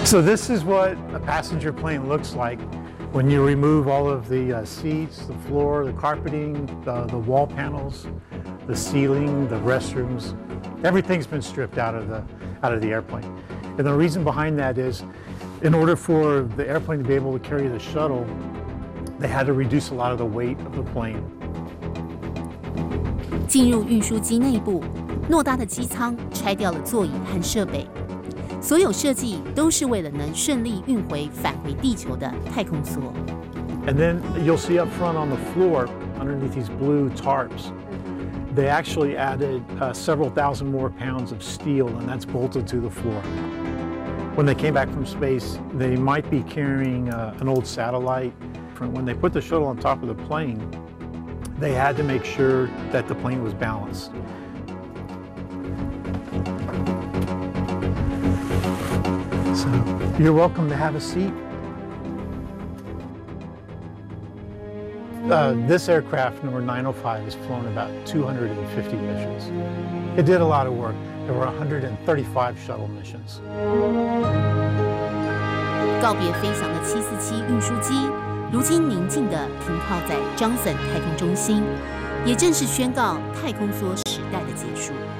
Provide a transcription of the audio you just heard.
So this is what a passenger plane looks like when you remove all of the seats, the floor, the carpeting, the wall panels, the ceiling, the restrooms. Everything's been stripped out of the airplane. And the reason behind that is, in order for the airplane to be able to carry the shuttle, they had to reduce a lot of the weight of the plane. 进入运输机内部，诺达的机舱拆掉了座椅和设备。所有设计都是为了能顺利运回返回地球的太空梭。 And then you'll see up front on the floor, underneath these blue tarps, they actually added several thousand more pounds of steel, and that's bolted to the floor. When they came back from space, they might be carrying an old satellite. When they put the shuttle on top of the plane, they had to make sure that the plane was balanced. So you're welcome to have a seat. This aircraft, number 905, has flown about 250 missions. It did a lot of work. There were 135 shuttle missions. 告别飞翔的747运输机，如今宁静地停靠在张森太空中心，也正式宣告太空梭时代的结束。